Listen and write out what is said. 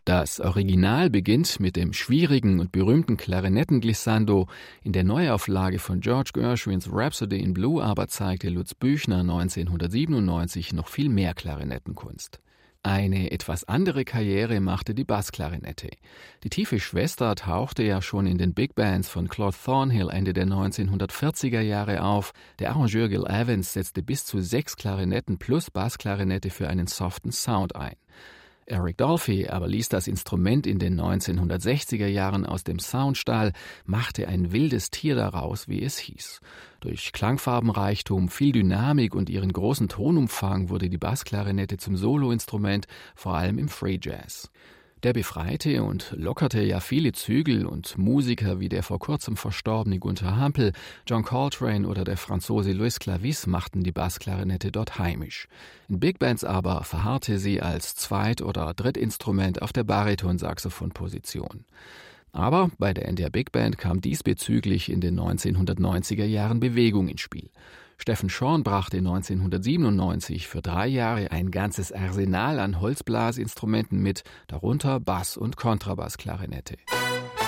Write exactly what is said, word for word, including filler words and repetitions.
Das Original beginnt mit dem schwierigen und berühmten Klarinettenglissando. In der Neuauflage von George Gershwins Rhapsody in Blue aber zeigte Lutz Büchner neunzehnhundertsiebenundneunzig noch viel mehr Klarinettenkunst. Eine etwas andere Karriere machte die Bassklarinette. Die tiefe Schwester tauchte ja schon in den Big Bands von Claude Thornhill Ende der neunzehnhundertvierziger Jahre auf. Der Arrangeur Gil Evans setzte bis zu sechs Klarinetten plus Bassklarinette für einen soften Sound ein. Eric Dolphy aber ließ das Instrument in den neunzehnhundertsechziger Jahren aus dem Soundstall, machte ein wildes Tier daraus, wie es hieß. Durch Klangfarbenreichtum, viel Dynamik und ihren großen Tonumfang wurde die Bassklarinette zum Soloinstrument, vor allem im Free Jazz. Der befreite und lockerte ja viele Zügel und Musiker wie der vor kurzem verstorbene Gunther Hampel, John Coltrane oder der Franzose Louis Clavis machten die Bassklarinette dort heimisch. In Big Bands aber verharrte sie als Zweit- oder Drittinstrument auf der Baritonsaxophon-Position. Aber bei der N D R Big Band kam diesbezüglich in den neunzehnhundertneunziger Jahren Bewegung ins Spiel. Stephen Shorn brachte neunzehnhundertsiebenundneunzig für drei Jahre ein ganzes Arsenal an Holzblasinstrumenten mit, darunter Bass- und Kontrabassklarinette.